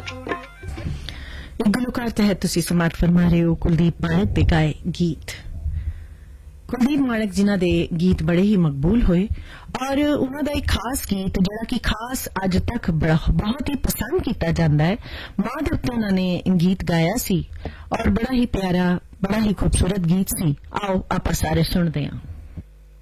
एक गुलकार तहत तुसी समाप्त फरमा रहे हो कुलदीप माणक दे गाए गीत। कुलदीप माणक जिन्हां दे गीत बड़े ही मकबूल होए और उन्हां दा एक खास गीत जिहड़ा कि खास अज तक बहुत ही पसंद किया जाता है, मां दे उत्ते उन्हां ने गीत गाया सी और बड़ा ही प्यारा बड़ा ही खूबसूरत गीत सी। आओ आपां सारे सुनदे हां।